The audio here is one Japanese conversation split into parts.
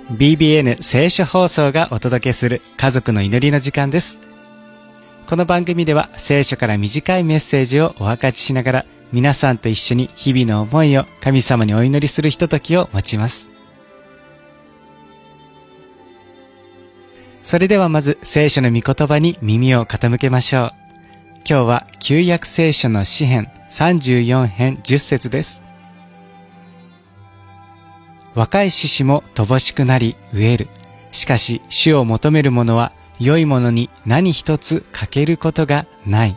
BBN 聖書放送がお届けする家族の祈りの時間です。この番組では聖書から短いメッセージをお分かちしながら、皆さんと一緒に日々の思いを神様にお祈りするひとときを持ちます。それではまず聖書の御言葉に耳を傾けましょう。今日は旧約聖書の詩編34編10節です。若い獅子も乏しくなり飢える。しかし主を求める者は良いものに何一つ欠けることがない。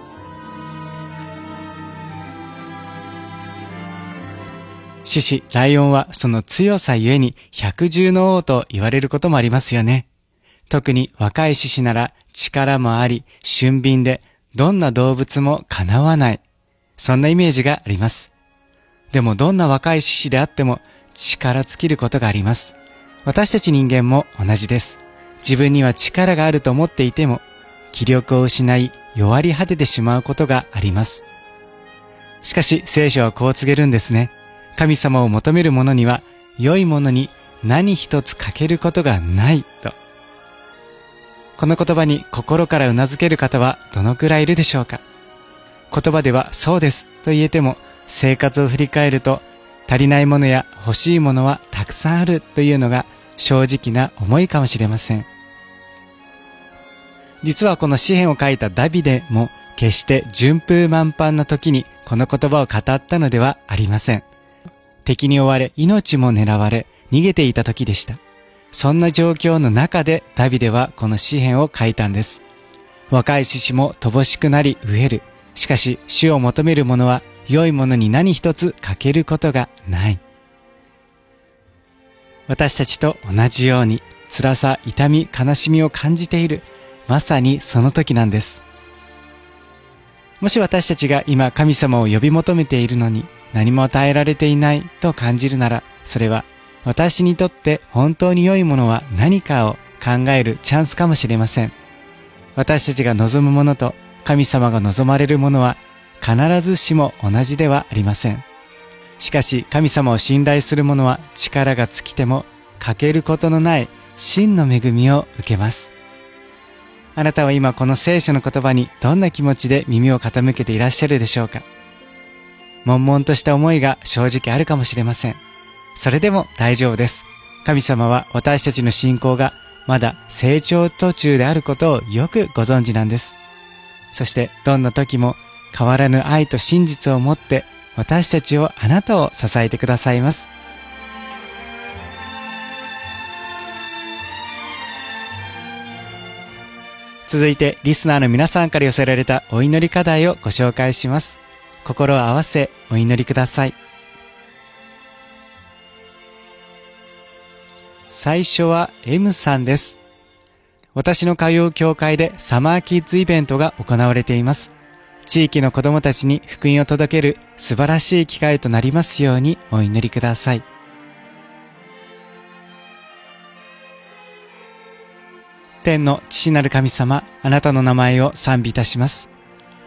獅子、ライオンはその強さゆえに百獣の王と言われることもありますよね。特に若い獅子なら力もあり、俊敏でどんな動物もかなわない。そんなイメージがあります。でもどんな若い獅子であっても力尽きることがあります。私たち人間も同じです。自分には力があると思っていても、気力を失い弱り果ててしまうことがあります。しかし聖書はこう告げるんですね。神様を求める者には良いものに何一つ欠けることがないと。この言葉に心からうなずける方はどのくらいいるでしょうか。言葉ではそうですと言えても、生活を振り返ると足りないものや欲しいものはたくさんあるというのが正直な思いかもしれません。実はこの詩編を書いたダビデも決して順風満帆な時にこの言葉を語ったのではありません。敵に追われ命も狙われ逃げていた時でした。そんな状況の中でダビデはこの詩編を書いたんです。若い獅子も乏しくなり飢える。しかし主を求める者は良いものに何一つ欠けることがない。私たちと同じように辛さ、痛み、悲しみを感じている、まさにその時なんです。もし私たちが今神様を呼び求めているのに何も与えられていないと感じるなら、それは私にとって本当に良いものは何かを考えるチャンスかもしれません。私たちが望むものと神様が望まれるものは必ずしも同じではありません。しかし神様を信頼する者は力が尽きても欠けることのない真の恵みを受けます。あなたは今この聖書の言葉にどんな気持ちで耳を傾けていらっしゃるでしょうか。悶々とした思いが正直あるかもしれません。それでも大丈夫です。神様は私たちの信仰がまだ成長途中であることをよくご存知なんです。そしてどんな時も変わらぬ愛と真実を持って私たちを、あなたを支えてくださいます。続いてリスナーの皆さんから寄せられたお祈り課題をご紹介します。心を合わせお祈りください。最初は M さんです。私の通う教会でサマーキッズイベントが行われています。地域の子どもたちに福音を届ける素晴らしい機会となりますようにお祈りください。天の父なる神様、あなたの名前を賛美いたします。